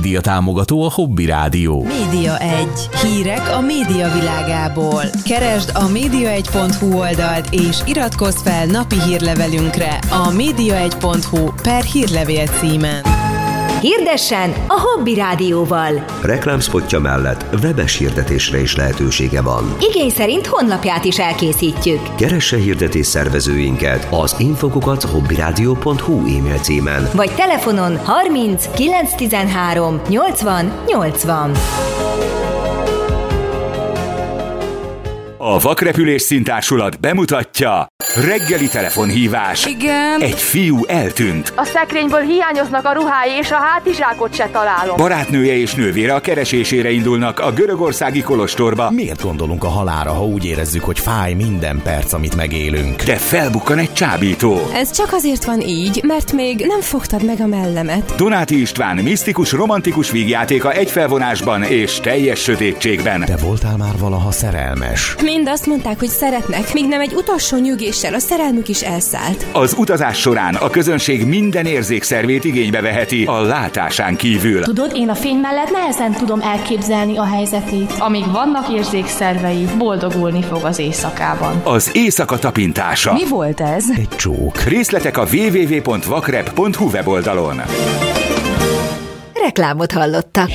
média támogató a Hobby Rádió. Média 1. Hírek a média világából. Keresd a média1.hu oldalt és iratkozz fel napi hírlevelünkre a média1.hu/hírlevél címen. Hirdessen a Hobby Rádióval. Reklámszpotja mellett webes hirdetésre is lehetősége van. Igény szerint honlapját is elkészítjük. Keresse hirdetés szervezőinket az info@hobbyradio.hu e-mail címen. Vagy telefonon 30 913 80 80. A Vakrepülés Színtársulat bemutatja reggeli telefonhívás. Igen. Egy fiú eltűnt. A szekrényből hiányoznak a ruhái, és a hátizsákot se találom. Barátnője és nővére a keresésére indulnak a görögországi kolostorba. Miért gondolunk a halálra, ha úgy érezzük, hogy fáj minden perc, amit megélünk? De felbukkan egy csábító. Ez csak azért van így, mert még nem fogtad meg a mellemet. Donáti István misztikus, romantikus vígjátéka egy felvonásban és teljes sötétségben. Te voltál már valaha szerelmes? Mind azt mondták, hogy szeretnek, míg nem egy utolsó nyügéssel a szerelmük is elszállt. Az utazás során a közönség minden érzékszervét igénybe veheti a látásán kívül. Tudod, én a fény mellett nehezen tudom elképzelni a helyzetét. Amíg vannak érzékszervei, boldogulni fog az éjszakában. Az éjszaka tapintása. Mi volt ez? Egy csók. Részletek a www.vakrep.hu weboldalon. Reklámot hallottak.